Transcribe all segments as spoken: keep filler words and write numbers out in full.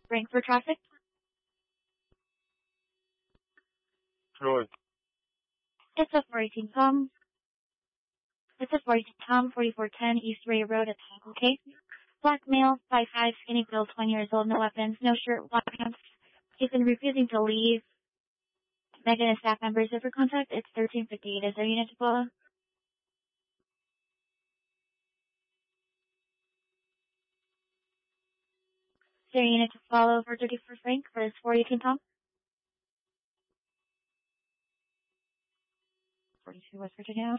Rank for traffic. Troy. It's a four eighteen Tom. It's a four eighteen Tom, forty-four ten East Ray Road at Tackle Case. Black male, five five, skinny build, twenty years old, no weapons, no shirt, black pants. He's been refusing to leave. Megan and staff members are for contact. It's thirteen fifty-eight. Is there a unit to follow? Is there a unit to follow for duty for Frank for his four eighteen Tom? forty-two West Virginia.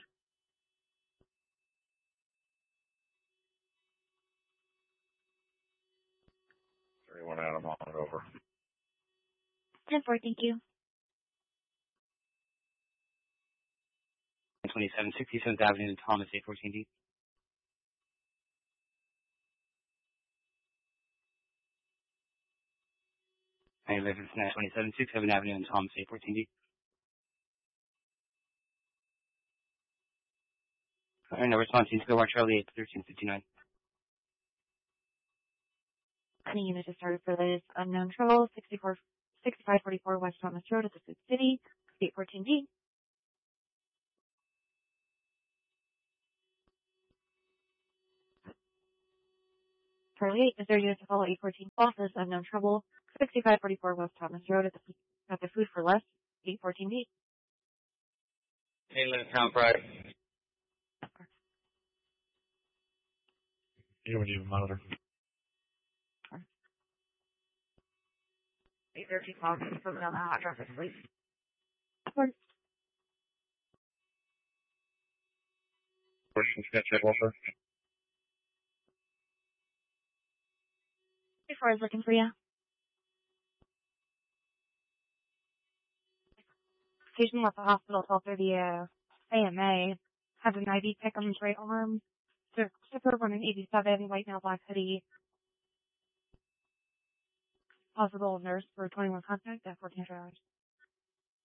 thirty-one Adam on it over. ten four, thank you. twenty-seven sixty-seventh Avenue and Thomas, eight fourteen D. I live in twenty-seven sixty-seventh Avenue and Thomas, eight fourteen D. Alright, no response. You can go watch Charlie eight thirteen fifty-nine. Any unit is started for this unknown trouble, sixty-four, sixty-five forty-four West Thomas Road at the Food City, eight fourteen D. Charlie eight, is there a unit to follow eight fourteen Office, unknown trouble, sixty-five forty-four West Thomas Road at the, at the Food for Less, eight fourteen D. Hey, Lynn, Town Pride. You would even monitor. eight thirteen Office, put me on the hot traffic, please. Question, check welfare. Before I was looking for you. Patient left the hospital twelve thirty uh, A M A. Has an I V pick on his right arm. Zipper running eighty-seven, white male, black hoodie. Hospital nurse for twenty-one contact at fourteen hours.